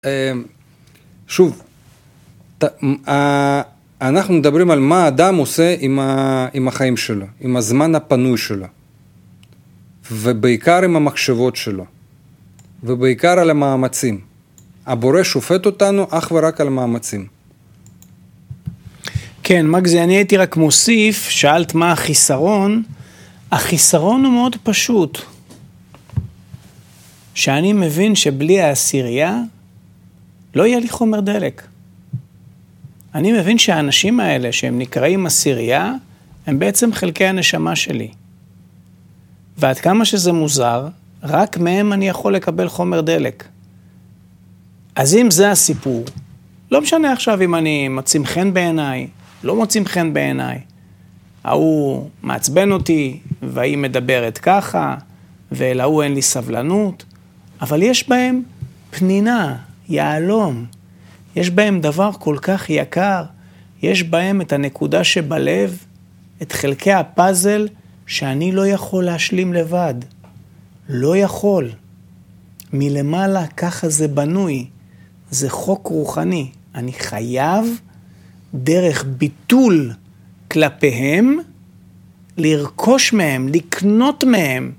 שוב, אנחנו מדברים על מה האדם עושה עם החיים שלו, עם הזמן הפנוי שלו, ובעיקר עם המחשבות שלו, ובעיקר על המאמצים. הבורא שופט אותנו אך ורק על מאמצים. כן, מגזי, אני הייתי רק מוסיף, שאלת מה החיסרון. החיסרון הוא מאוד פשוט. שאני מבין שבלי העשירייה לא יהיה לי חומר דלק. אני מבין שהאנשים האלה שהם נקראים עשירייה, הם בעצם חלקי הנשמה שלי. ועד כמה שזה מוזר, רק מהם אני יכול לקבל חומר דלק. אז אם זה הסיפור, לא משנה עכשיו אם אני מוצאים חן בעיניי, לא מוצאים חן בעיניי. ההוא מעצבן אותי, והיא מדברת ככה, ולהוא אין לי סבלנות, אבל יש בהם פנינה, יעלום. יש בהם דבר כל כך יקר, יש בהם את הנקודה שבלב, את חלקי הפאזל שאני לא יכול להשלים לבד. לא יכול. מלמעלה ככה זה בנוי. זה חוק רוחני. אני חייב דרך ביטול כלפיהם, לרכוש מהם, לקנות מהם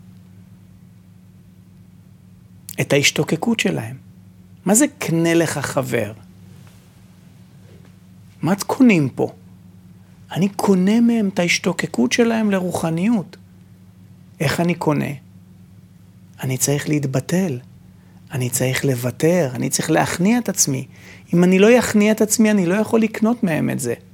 את ההשתוקקות שלהם. מה זה קנה לך חבר? מה את קונים פה? אני קונה מהם את ההשתוקקות שלהם לרוחניות. איך אני קונה? אני צריך להתבטל. אני צריך לוותר. אני צריך להכניע את עצמי. אם אני לא יכניע את עצמי, אני לא יכול לקנות מהם את זה.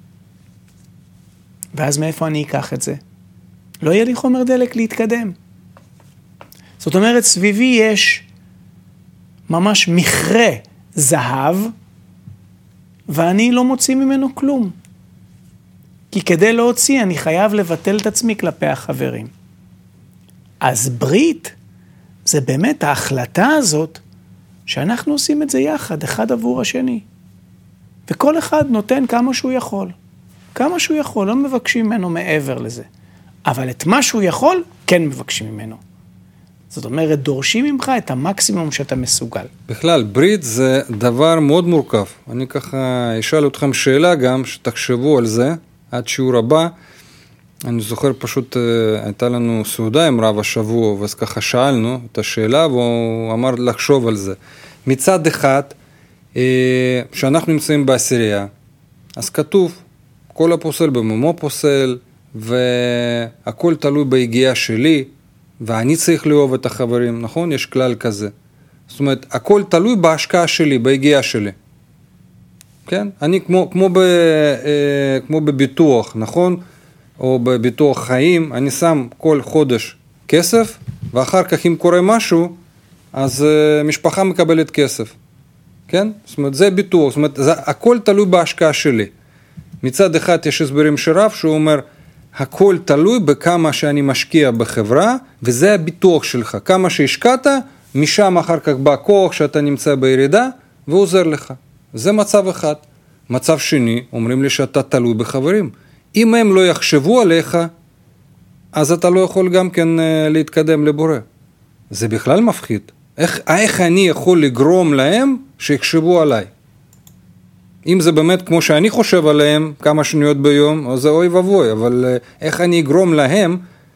ואז מאיפה אני אקח את זה? לא יהיה לי חומר דלק להתקדם. זאת אומרת, סביבי יש ממש מכרה זהב, ואני לא מוציא ממנו כלום. כי כדי להוציא, אני חייב לבטל את עצמי כלפי החברים. אז ברית, זה באמת ההחלטה הזאת, שאנחנו עושים את זה יחד, אחד עבור השני. וכל אחד נותן כמה שהוא יכול. כמה שהוא יכול, לא מבקשים ממנו מעבר לזה. אבל את מה שהוא יכול, כן מבקשים ממנו. זאת אומרת, דורשים ממך את המקסימום שאתה מסוגל. בכלל, ברית זה דבר מאוד מורכב. אני ככה אשאל אתכם שאלה גם, שתחשבו על זה, עד שיעור הבא. אני זוכר פשוט, הייתה לנו סעודה עם רב השבוע, ואז ככה שאלנו את השאלה, והוא אמר לחשוב על זה. מצד אחד, שאנחנו נמצאים בעשירייה, אז כתוב, כל הפוסל במומו פוסל, והכל תלוי בהגיעה שלי, ואני צריך לאהוב את החברים, נכון? יש כלל כזה. זאת אומרת, הכל תלוי בהשקעה שלי, בהגיעה שלי. כן? אני כמו בביטוח, נכון? או בביטוח חיים, אני שם כל חודש כסף, ואחר כך אם קורה משהו, אז משפחה מקבלת כסף. כן? זאת אומרת, זה ביטוח, זאת אומרת, הכל תלוי בהשקעה שלי. מצד אחד יש הסברים שרב, שהוא אומר, הכל תלוי בכמה שאני משקיע בחברה, וזה הביטוח שלך. כמה שהשקעת, משם אחר כך בא כוח שאתה נמצא בירידה, ועוזר לך. זה מצב אחד. מצב שני, אומרים לי שאתה תלוי בחברים. אם הם לא יחשבו עליך, אז אתה לא יכול גם כן להתקדם לבורא. זה בכלל מפחיד. איך אני יכול לגרום להם שיחשבו עליי? אם זה באמת כמו שאני חושב עליהם, כמה שניות ביום, אז זה אוי ובוי, אבל איך אני אגרום להם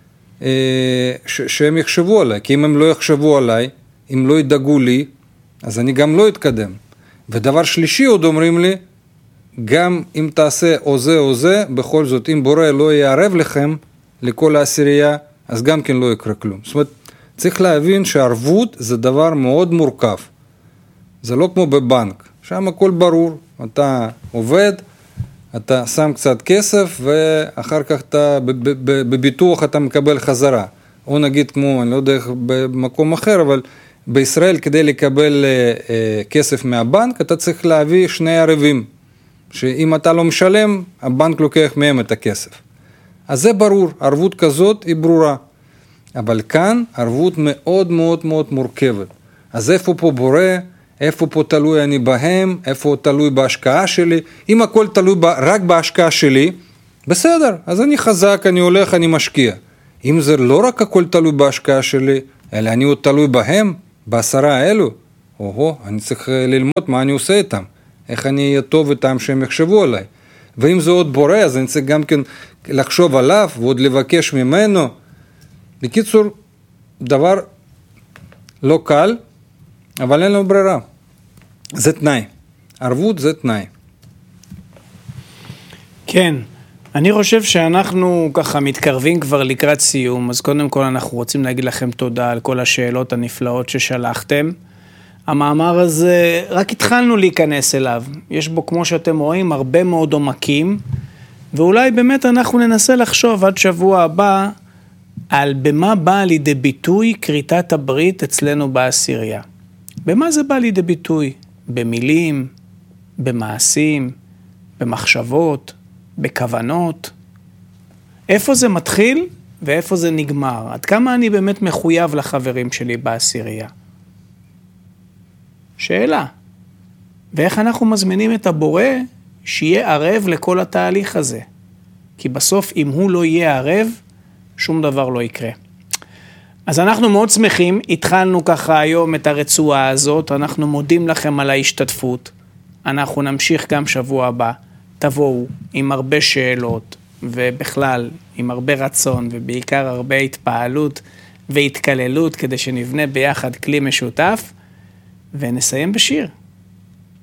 שהם יחשבו עליי? כי אם הם לא יחשבו עליי, אם לא ידאגו לי, אז אני גם לא אתקדם. ודבר שלישי עוד אומרים לי, גם אם תעשה או זה או זה, בכל זאת, אם בורא לא יערב לכם, לכל העשירייה, אז גם כן לא יקרה כלום. זאת אומרת, צריך להבין שערבות זה דבר מאוד מורכב. זה לא כמו בבנק, שם הכל ברור. אתה עובד, אתה שם קצת כסף, ואחר כך בביטוח אתה מקבל חזרה. או נגיד כמו, אני לא יודע איך במקום אחר, אבל בישראל כדי לקבל כסף מהבנק, אתה צריך להביא שני ערבים. שאם אתה לא משלם, הבנק לוקח מהם את הכסף. אז זה ברור, ערבות כזאת היא ברורה. אבל כאן ערבות מאוד מאוד מאוד מורכבת. אז איפה פה בורא? איפה פה תלוי אני בהם? איפה תלוי בהשקעה שלי? אם הכל תלוי רק בהשקעה שלי, בסדר, אז אני חזק, אני הולך, אני משקיע. אם זה לא רק הכל תלוי בהשקעה שלי, אלא אני עוד תלוי בהם, ב10 האלו, אני צריך ללמוד מה אני עושה איתם, איך אני אהיה טוב איתם שהם יחשבו עליי. ואם זה עוד בורא, אז אני צריך גם כן לחשוב עליו ועוד לבקש ממנו. בקיצור, דבר לא קל, אבל אין לנו ברירה. זה תנאי. ערבות זה תנאי. כן, אני חושב שאנחנו ככה מתקרבים כבר לקראת סיום, אז קודם כל אנחנו רוצים להגיד לכם תודה על כל השאלות הנפלאות ששלחתם. המאמר הזה, רק התחלנו להיכנס אליו. יש בו, כמו שאתם רואים, הרבה מאוד עומקים, ואולי באמת אנחנו ננסה לחשוב עד שבוע הבא, על במה באה לידי ביטוי כריתת הברית אצלנו בעשירייה. במה זה בא לידי ביטוי? במילים, במעשים, במחשבות, בכוונות. איפה זה מתחיל ואיפה זה נגמר? עד כמה אני באמת מחויב לחברים שלי בעשירייה? שאלה. ואיך אנחנו מזמינים את הבורא שיהיה ערב לכל התהליך הזה? כי בסוף אם הוא לא יהיה ערב, שום דבר לא יקרה. אז אנחנו מאוד שמחים, התחלנו ככה היום את הרצועה הזאת, אנחנו מודים לכם על ההשתתפות, אנחנו נמשיך גם שבוע הבא, תבואו עם הרבה שאלות, ובכלל עם הרבה רצון, ובעיקר הרבה התפעלות והתקללות, כדי שנבנה ביחד כלי משותף, ונסיים בשיר.